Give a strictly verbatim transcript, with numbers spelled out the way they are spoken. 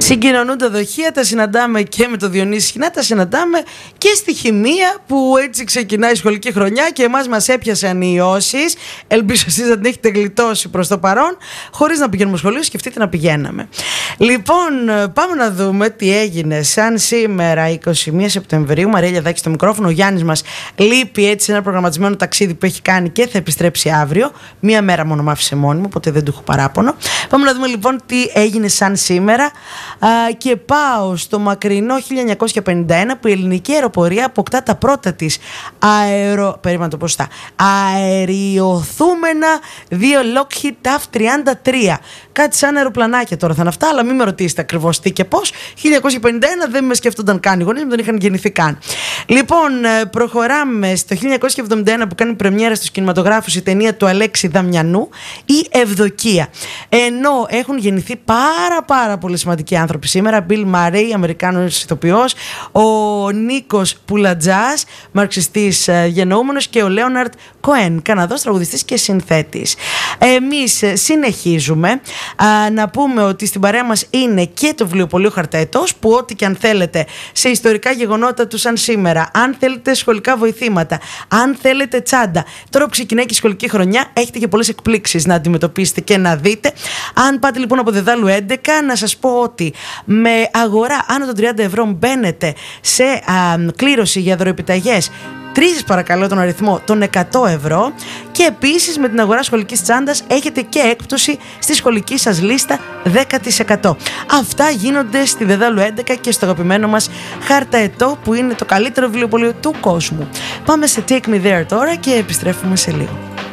Συγκοινωνούν τα δοχεία, τα συναντάμε και με το Διονύση Σχοινά, τα συναντάμε και στη χημεία που έτσι ξεκινάει η σχολική χρονιά και εμάς μας έπιασαν οι ιώσεις. Ελπίζω εσείς να την έχετε γλιτώσει προς το παρόν, χωρίς να πηγαίνουμε σχολείο, σκεφτείτε να πηγαίναμε. Λοιπόν, πάμε να δούμε τι έγινε σαν σήμερα είκοσι μία Σεπτεμβρίου. Μαρία Λιαδάκη στο μικρόφωνο, ο Γιάννης μας λείπει έτσι ένα προγραμματισμένο ταξίδι που έχει κάνει και θα επιστρέψει αύριο. Μία μέρα μόνο μ' άφησε μόνιμο, οπότε δεν του έχω παράπονο. Πάμε να δούμε λοιπόν τι έγινε σαν σήμερα. Uh, και πάω στο μακρινό χίλια εννιακόσια πενήντα ένα που η ελληνική αεροπορία αποκτά τα πρώτα της αερο... περίμενα το πώς θα... αεριοθούμενα δύο Lockheed ταφ τριάντα τρία. Κάτι σαν αεροπλανάκια τώρα θα είναι αυτά, αλλά μην με ρωτήσετε ακριβώς τι και πώς. χίλια εννιακόσια πενήντα ένα δεν με σκέφτονταν καν οι γονείς μου, δεν είχαν γεννηθεί καν. Λοιπόν, προχωράμε στο χίλια εννιακόσια εβδομήντα ένα που κάνει πρεμιέρα στους κινηματογράφους η ταινία του Αλέξη Δαμιανού, η Ευδοκία. Ενώ έχουν γεννηθεί πάρα πάρα πολύ σημαντικοί άνθρωποι σήμερα, Bill Murray, Αμερικάνος ηθοποιός, ο Νίκος Πουλατζάς, μαρξιστής γεννοούμενος, και ο Λέοναρντ Κοέν, Καναδός τραγουδιστής και συνθέτης. Εμείς συνεχίζουμε α, να πούμε ότι στην παρέα μας είναι και το βιβλιοπωλείο Χαρταετός, που ό,τι και αν θέλετε σε ιστορικά γεγονότα του σαν σήμερα, αν θέλετε σχολικά βοηθήματα, αν θέλετε τσάντα, τώρα που ξεκινάει και η σχολική χρονιά έχετε και πολλές εκπλήξεις να αντιμετωπίσετε και να δείτε. Αν πάτε λοιπόν από Δεδάλου έντεκα, να σας πω ότι με αγορά άνω των τριάντα ευρώ μπαίνετε σε α, κλήρωση για δωροεπιταγές. Τρίζεις παρακαλώ τον αριθμό των εκατό ευρώ, και επίσης με την αγορά σχολικής τσάντας έχετε και έκπτωση στη σχολική σας λίστα δέκα τοις εκατό. Αυτά γίνονται στη Δεδάλου έντεκα και στο αγαπημένο μας Χαρταετό, που είναι το καλύτερο βιβλιοπωλείο του κόσμου. Πάμε σε Take Me There τώρα και επιστρέφουμε σε λίγο.